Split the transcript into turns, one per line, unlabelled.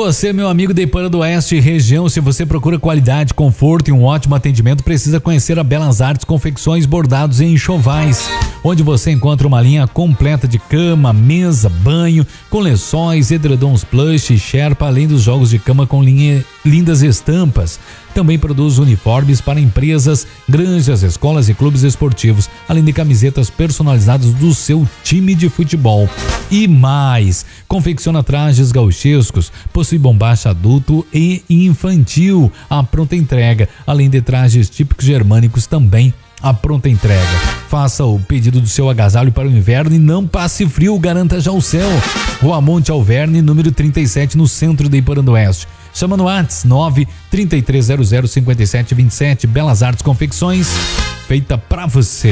você, meu amigo de Ipara do Oeste e região, se você procura qualidade, conforto e um ótimo atendimento, precisa conhecer a Belas Artes Confecções, Bordados e Enxovais, onde você encontra uma linha completa de cama, mesa, banho, com lençóis, edredons plush e sherpa, além dos jogos de cama com lindas estampas. Também produz uniformes para empresas, granjas, escolas e clubes esportivos, além de camisetas personalizadas do seu time de futebol. E mais, confecciona trajes gauchescos, possui bombacha adulto e infantil, a pronta entrega, além de trajes típicos germânicos também. A pronta entrega. Faça o pedido do seu agasalho para o inverno e não passe frio, garanta já o seu. Rua Monte Alverne, número 37, no centro de Ipara do Oeste. Chama no WhatsApp 933005727. Belas Artes Confecções, feita pra você.